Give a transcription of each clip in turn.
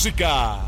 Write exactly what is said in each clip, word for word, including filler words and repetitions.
música.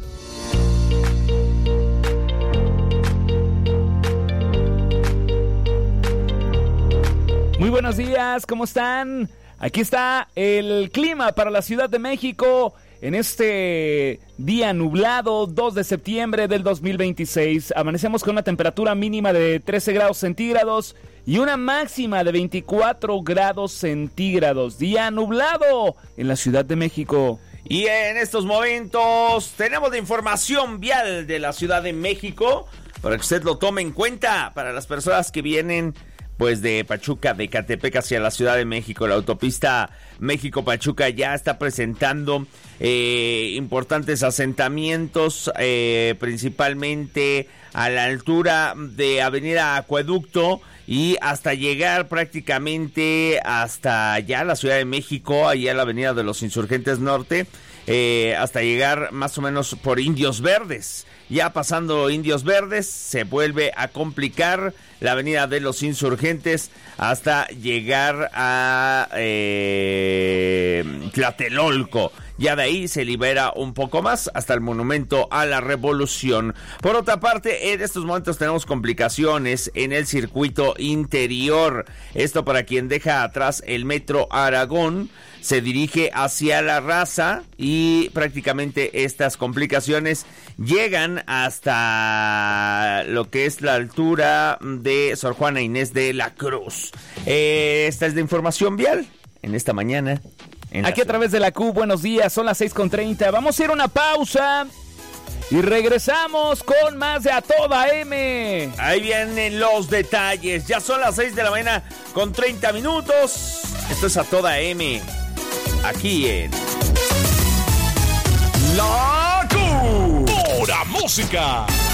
Muy buenos días, ¿cómo están? Aquí está el clima para la Ciudad de México en este día nublado, dos de septiembre del dos mil veintiséis. Amanecemos con una temperatura mínima de trece grados centígrados y una máxima de veinticuatro grados centígrados. Día nublado en la Ciudad de México. Y en estos momentos tenemos la información vial de la Ciudad de México para que usted lo tome en cuenta para las personas que vienen pues de Pachuca, de Ecatepec hacia la Ciudad de México. La autopista México-Pachuca ya está presentando eh, importantes asentamientos, eh, principalmente a la altura de Avenida Acueducto y hasta llegar prácticamente hasta allá la Ciudad de México, allá la Avenida de los Insurgentes Norte, eh, hasta llegar más o menos por Indios Verdes. Ya pasando Indios Verdes, se vuelve a complicar la Avenida de los Insurgentes hasta llegar a eh, Tlatelolco. Ya de ahí se libera un poco más hasta el Monumento a la Revolución. Por otra parte, en estos momentos tenemos complicaciones en el circuito interior. Esto para quien deja atrás el Metro Aragón, se dirige hacia La Raza y prácticamente estas complicaciones llegan hasta lo que es la altura de Sor Juana Inés de la Cruz. Eh, esta es la información vial en esta mañana. En Aquí a través de la Q, buenos días, son las seis con treinta. Vamos a ir a una pausa y regresamos con más de A Toda M. Ahí vienen los detalles. Ya son las seis de la mañana con treinta minutos. Esto es A Toda M. Aquí en La Q. Pura música.